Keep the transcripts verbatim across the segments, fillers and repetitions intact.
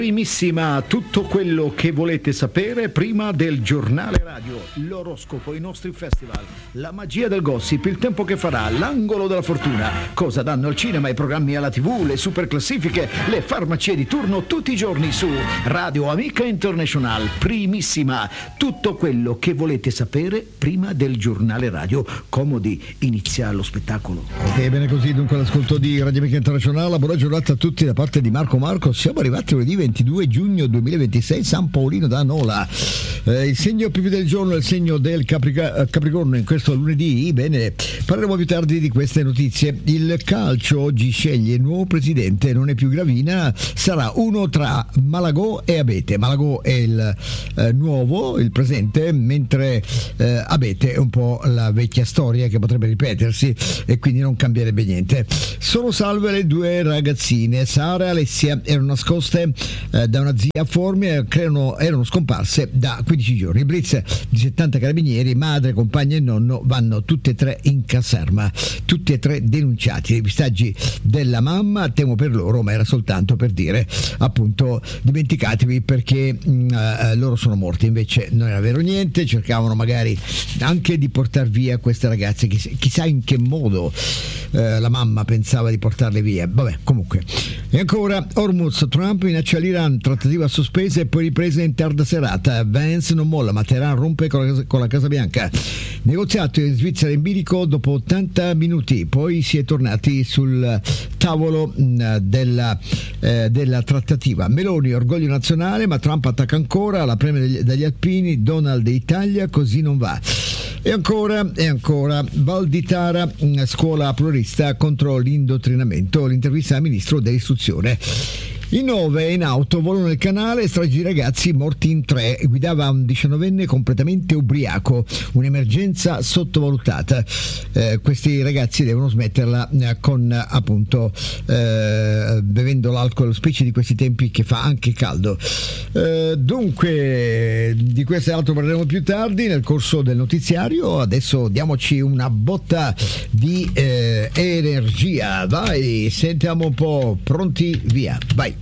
Primissima, tutto quello che volete sapere prima del giornale radio, l'oroscopo, i nostri festival, la magia del gossip, il tempo che farà, l'angolo della fortuna, cosa danno al cinema, i programmi alla tivù, le super classifiche, le farmacie di turno tutti i giorni su Radio Amica International. Primissima, tutto quello che volete sapere prima del giornale radio. Comodi, inizia lo spettacolo. Ok, bene così, dunque l'ascolto di Radio Amica International. Buona giornata a tutti da parte di Marco Marco. Siamo arrivati lunedì ventidue giugno duemilaventisei, San Paolino da Nola. Eh, il segno più del giorno è il segno del Caprica- Capricorno in questo lunedì. Bene, parleremo più tardi di queste notizie. Il calcio oggi sceglie il nuovo presidente, non è più Gravina, sarà uno tra Malagò e Abete. Malagò è il eh, nuovo, il presente, mentre eh, Abete è un po' la vecchia storia che potrebbe ripetersi e quindi non cambierebbe niente. Sono salve le due ragazzine, Sara e Alessia, erano nascoste eh, da una zia a Formia, creano, erano scomparse da quindici giorni. Blitz di settanta carabinieri, madre, compagna e nonno vanno tutte e tre in caserma, tutti e tre denunciati. I pistaggi della mamma, temo per loro, ma era soltanto per dire appunto dimenticatevi perché mh, eh, loro sono morti. Invece non era vero niente, cercavano magari anche di portar via queste ragazze, chissà, chissà in che modo eh, la mamma pensava di portarle via. Vabbè, comunque. E ancora Hormuz, Trump minaccia l'Iran, trattativa sospesa e poi ripresa in tarda serata. Vance non molla, ma Teheran rompe con la, con la Casa Bianca. Negoziato in Svizzera in bilico dopo ottanta minuti, poi si è tornati sul tavolo mh, della, eh, della trattativa. Meloni, orgoglio nazionale, ma Trump attacca ancora, la premia degli, dagli alpini, Donald e Italia, così non va. E ancora, e ancora, Val di Tara, scuola pluralista contro l'indottrinamento, l'intervista al ministro dell'istruzione. In nove in auto, volo nel canale, stragi di ragazzi morti in tre, guidava un diciannovenne completamente ubriaco, un'emergenza sottovalutata. Eh, questi ragazzi devono smetterla eh, con appunto eh, bevendo l'alcol, specie di questi tempi che fa anche caldo. Eh, dunque, di questo e altro parleremo più tardi nel corso del notiziario. Adesso diamoci una botta di eh, energia. Vai, sentiamo un po', pronti, via, vai.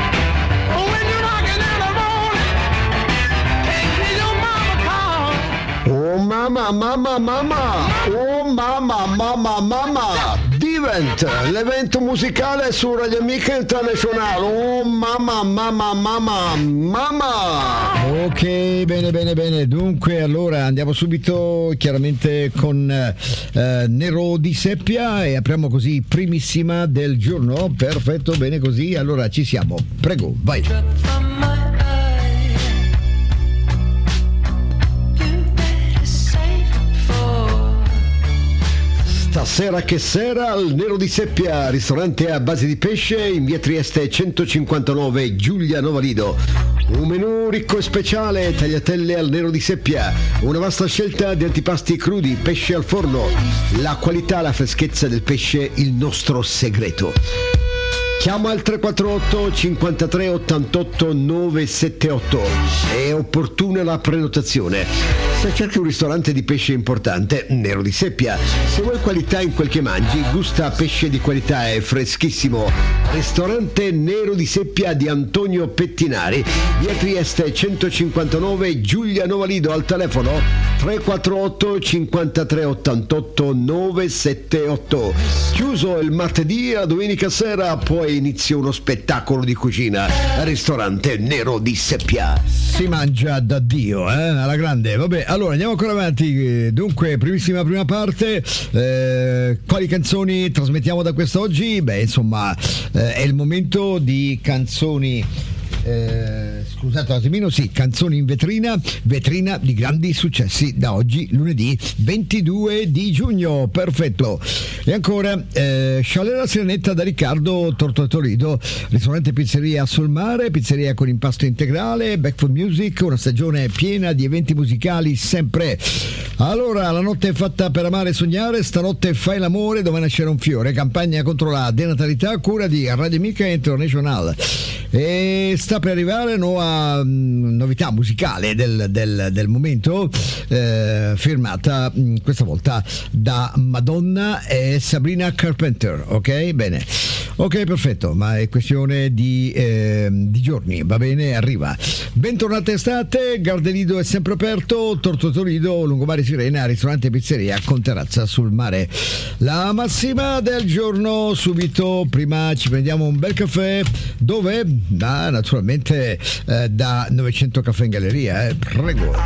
Oh mamma, mamma, mamma, oh mamma, mamma, mamma, Divent, l'evento musicale su Radio Amica International. Oh mamma, mamma, mamma, mamma. Ok, bene, bene, bene. Dunque, allora andiamo subito chiaramente con eh, Nero di Seppia e apriamo così primissima del giorno. Perfetto, bene così. Allora ci siamo. Prego, vai. Stasera che sera al Nero di Seppia, ristorante a base di pesce in via Trieste centocinquantanove, Giulia Novalido. Un menù ricco e speciale, tagliatelle al Nero di Seppia, una vasta scelta di antipasti crudi, pesce al forno, la qualità, la freschezza del pesce, il nostro segreto. Chiama al tre quattro otto cinquantatré ottantotto novecentosettantotto, è opportuna la prenotazione. Se cerchi un ristorante di pesce importante, Nero di Seppia. Se vuoi qualità in quel che mangi, gusta pesce di qualità e freschissimo. Ristorante Nero di Seppia di Antonio Pettinari, via Trieste centocinquantanove, Giulia Novalido, al telefono tre quattro otto cinquantatré ottantotto novecentosettantotto. Chiuso il martedì, a domenica sera poi inizia uno spettacolo di cucina. Ristorante Nero di Seppia. Si mangia da Dio, eh? Alla grande. Vabbè, allora andiamo ancora avanti. Dunque, primissima prima parte. Eh, quali canzoni trasmettiamo da quest'oggi? Beh, insomma, eh, è il momento di canzoni. Eh, scusate un attimino, sì, canzoni in vetrina, vetrina di grandi successi da oggi, lunedì ventidue di giugno, perfetto. E ancora eh, Scialera Sirenetta da Riccardo Tortolido, ristorante pizzeria sul mare, pizzeria con impasto integrale, Backfoot Music, una stagione piena di eventi musicali sempre. Allora, la notte è fatta per amare e sognare, stanotte fai l'amore dove nascerà un fiore, campagna contro la denatalità, cura di Radio Amica International. E sta per arrivare nuova mh, novità musicale del, del, del momento, eh, firmata mh, questa volta da Madonna e Sabrina Carpenter. Ok, bene, ok, perfetto, ma è questione di, eh, di giorni, va bene, arriva. Bentornata estate, Gardelido è sempre aperto, Tortotolido, Lungomare Sirena, ristorante e pizzeria con terrazza sul mare. La massima del giorno subito, prima ci prendiamo un bel caffè, dove? Ah, naturalmente eh, da novecento Caffè in Galleria, eh. Prego.